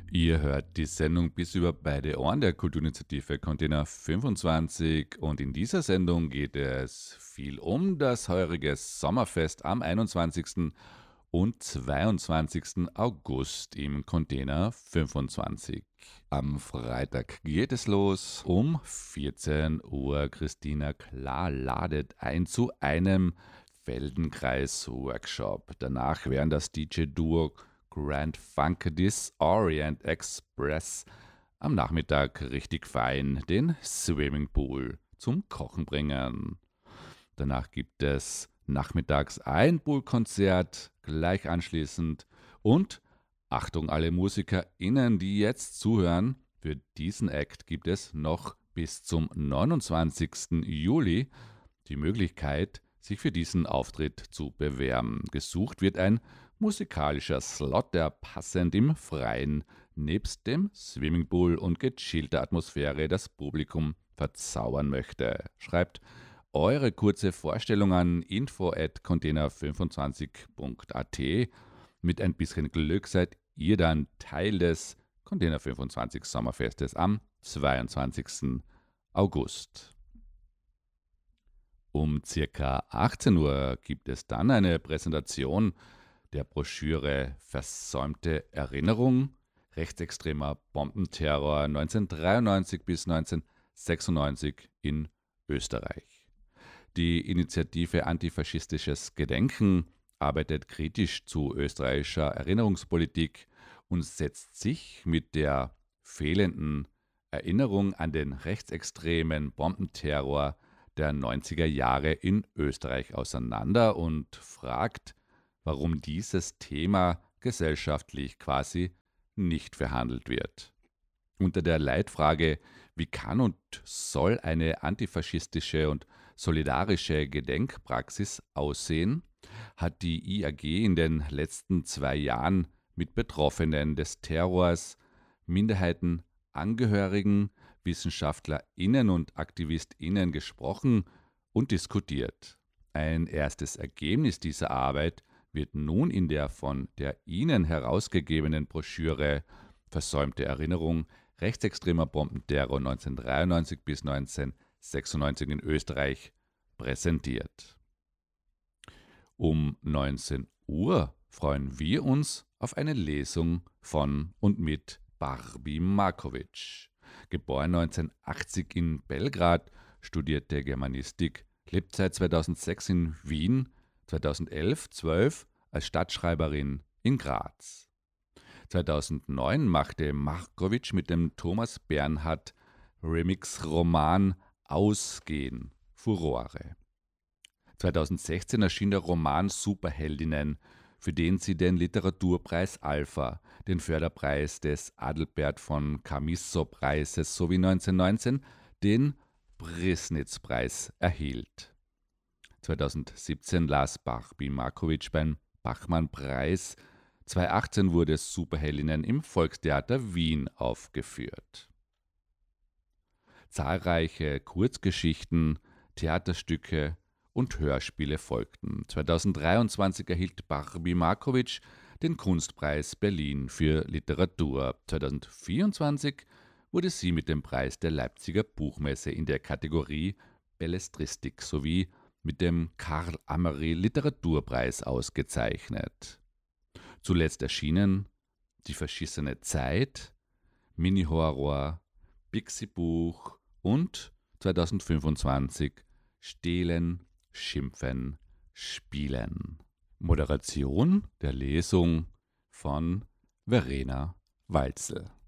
Ihr hört die Sendung bis über beide Ohren der Kulturinitiative Container 25 und in dieser Sendung geht es viel um das heurige Sommerfest am 21. und 22. August im Container 25. Am Freitag geht es los um 14 Uhr. Christina Klar ladet ein zu einem Feldenkreis-Workshop. Danach werden das DJ-Duo Grand Funk Disorient Express am Nachmittag richtig fein den Swimmingpool zum Kochen bringen. Danach gibt es nachmittags ein Poolkonzert, gleich anschließend und Achtung alle MusikerInnen, die jetzt zuhören, für diesen Act gibt es noch bis zum 29. Juli die Möglichkeit, sich für diesen Auftritt zu bewerben. Gesucht wird ein musikalischer Slot, der passend im Freien nebst dem Swimmingpool und gechillter Atmosphäre das Publikum verzaubern möchte. Schreibt eure kurze Vorstellung an info@container25.at. Mit ein bisschen Glück seid ihr dann Teil des Container 25 Sommerfestes am 22. August. Um circa 18 Uhr gibt es dann eine Präsentation der Broschüre Versäumte Erinnerung, rechtsextremer Bombenterror 1993 bis 1996 in Österreich. Die Initiative Antifaschistisches Gedenken arbeitet kritisch zu österreichischer Erinnerungspolitik und setzt sich mit der fehlenden Erinnerung an den rechtsextremen Bombenterror der 90er Jahre in Österreich auseinander und fragt, warum dieses Thema gesellschaftlich quasi nicht verhandelt wird. Unter der Leitfrage, wie kann und soll eine antifaschistische und solidarische Gedenkpraxis aussehen, hat die IAG in den letzten 2 Jahren mit Betroffenen des Terrors, Minderheitenangehörigen, WissenschaftlerInnen und AktivistInnen gesprochen und diskutiert. Ein erstes Ergebnis dieser Arbeit wird nun in der von der Ihnen herausgegebenen Broschüre Versäumte Erinnerung rechtsextremer Bombenterror 1993 bis 1996 in Österreich präsentiert. Um 19 Uhr freuen wir uns auf eine Lesung von und mit Barbie Markovic. Geboren 1980 in Belgrad, studierte Germanistik, lebt seit 2006 in Wien, 2011/12 als Stadtschreiberin in Graz. 2009 machte Markovic mit dem Thomas Bernhard Remix-Roman Ausgehen Furore. 2016 erschien der Roman Superheldinnen, für den sie den Literaturpreis Alpha, den Förderpreis des Adelbert von Chamisso-Preises sowie 1919 den Prisnitz-Preis erhielt. 2017 las Barbie Markovic beim Bachmann-Preis. 2018 wurde Superheldinnen im Volkstheater Wien aufgeführt. Zahlreiche Kurzgeschichten, Theaterstücke und Hörspiele folgten. 2023 erhielt Barbie Markovic den Kunstpreis Berlin für Literatur. 2024 wurde sie mit dem Preis der Leipziger Buchmesse in der Kategorie Belletristik sowie mit dem Karl Amery Literaturpreis ausgezeichnet. Zuletzt erschienen Die verschissene Zeit, Mini-Horror, Pixie-Buch und 2025 Stehlen, Schimpfen, Spielen. Moderation der Lesung von Verena Walzel.